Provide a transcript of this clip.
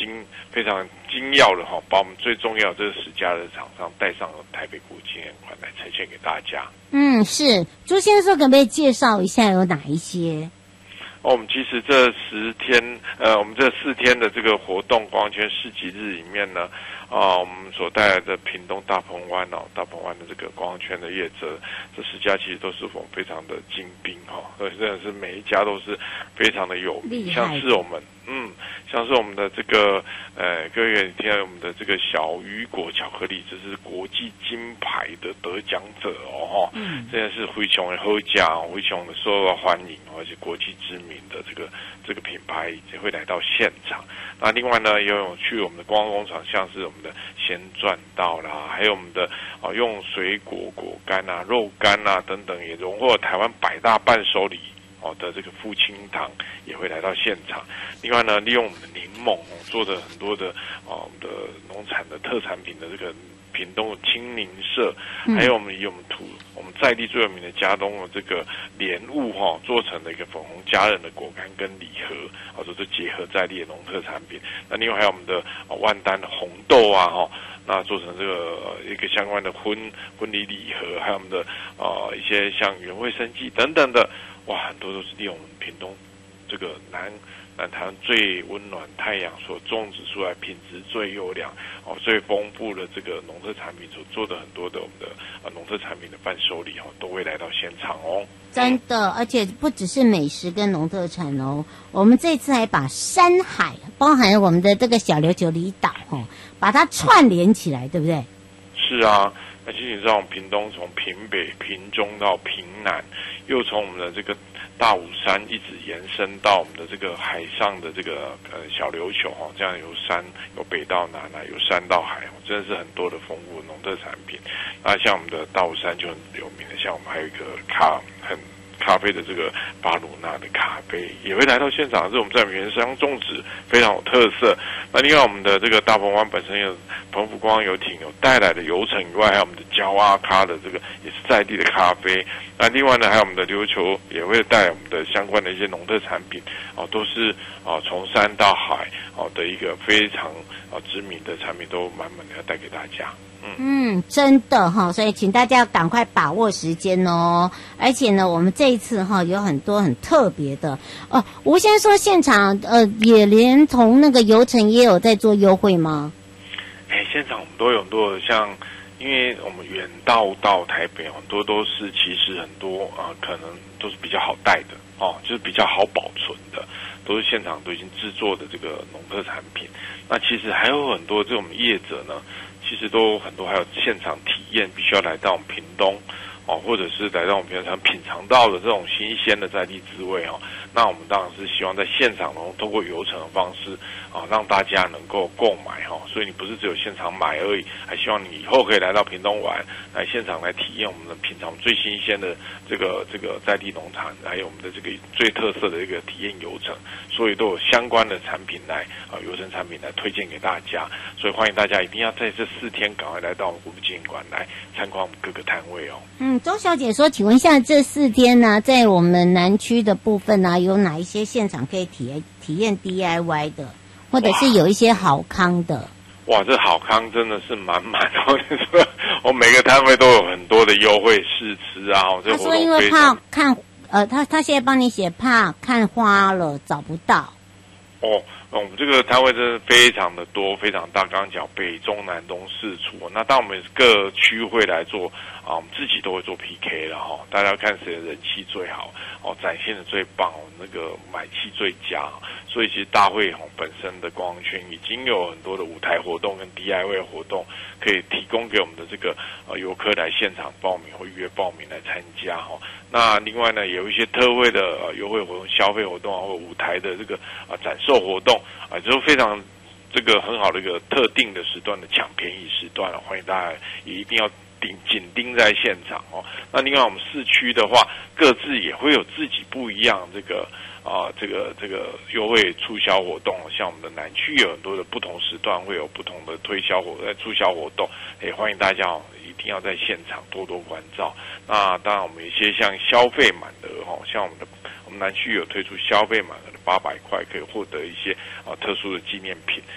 非常精要的哈，把我们最重要这10家的厂商带上了台北国际纪念馆来呈现给大家。 是朱先生可不可以介绍一下有哪一些？ 我们其实这10天，我们这4天的这个活动光圈市集日里面呢，我们所带来的屏东大鹏湾大鹏湾的这个光圈的业者，这10家其实都是我们非常的精兵所以真的是每一家都是非常的有名，像是我们的这个各位听到我们的这个小雨果巧克力，这是国际金牌的得奖者真的是非常的好吃，非常的受到欢迎，而且国际知名的这个品牌也会来到现场。那另外呢，也有去我们的观光工厂，像是我们的鲜赚到啦，还有我们的用水果果干肉干等等，也荣获台湾100大伴手礼的这个父亲堂也会来到现场。另外呢，利用我们的柠檬做的很多的我们的农产的特产品的这个屏东的青柠社，还有我们以我们在地最有名的嘉东的这个莲雾做成的一个粉红佳人的果干跟礼盒，都是结合在地的农特产品。那另外还有我们的万丹的红豆那做成这个一个相关的婚礼礼盒，还有我们的一些像原味生技等等的，很多都是利用我们屏东这个南台湾最温暖太阳所种植出来，品质最优良最丰富的这个农特产品所做的很多的我们的农特产品的伴手礼都会来到现场真的，而且不只是美食跟农特产我们这次还把山海包含我们的这个小琉球离岛把它串联起来，对不对？ 是啊，而且你知道我们屏东从屏北、屏中到屏南，又从我们的这个大武山一直延伸到我们的这个海上的这个小琉球这样有山有北到南有山到海真的是很多的丰富的农特产品。像我们的大武山就很有名的，像我们还有一个咖啡的这个巴鲁纳的咖啡也会来到现场，是我们在原乡种植，非常有特色。那另外我们的这个大鹏湾本身有澎湖观光游艇有带来的游程以外，还有我们的焦阿咖的这个也是在地的咖啡。那另外呢，还有我们的琉球也会带来我们的相关的一些农特产品都是从山到海的一个非常知名的产品，都满满的要带给大家。 真的所以请大家赶快把握时间而且呢，我们这一次有很多很特别的吴先生说现场也连同那个游程也有在做优惠吗？ 现场我们都有很多的，像因为我们远到台北很多都是其实很多可能都是比较好带的就是比较好保存的，都是现场都已经制作的这个农特产品。那其实还有很多这种业者呢，其实都很多还有现场体验，必须要来到我们屏东或者是来到我们平常品尝到的这种新鲜的在地滋味那我们当然是希望在现场透过游程的方式让大家能够购买所以你不是只有现场买而已，还希望你以后可以来到屏东玩，来现场来体验我们的品尝最新鲜的这个在地农产，还有我们的这个最特色的一个体验游程，所以都有相关的产品来游程产品来推荐给大家。所以欢迎大家一定要在这4天赶快来到我们国父纪念馆来参观我们各个摊位周小姐说，请问一下这4天呢，在我们南区的部分呢，有哪一些现场可以体验 DIY 的，或者是有一些好康的？ 这好康真的是满满我每个摊位都有很多的优惠试吃这他说因为怕看他现在帮你写怕看花了找不到我们这个摊位真的非常的多，非常大。刚刚讲北中南东4处，那当我们各区会来做我们自己都会做 PK 了大家看谁的人气最好展现的最棒那个买气最佳。所以其实大会本身的光圈已经有很多的舞台活动跟 DIY 活动可以提供给我们的这个游客来现场报名或预约报名来参加那另外呢，也有一些特惠的优惠活动、消费活动或舞台的这个展售活动就是非常这个很好的一个特定的时段的抢便宜时段欢迎大家也一定要紧盯在现场那另外我们市区的话，各自也会有自己不一样这个优惠促销活动，像我们的南区有很多的不同时段会有不同的促销活动，也欢迎大家一定要在现场多多关照。那当然我们有一些像消费满额像我们南区有推出消费满额的800块可以获得一些特殊的纪念品。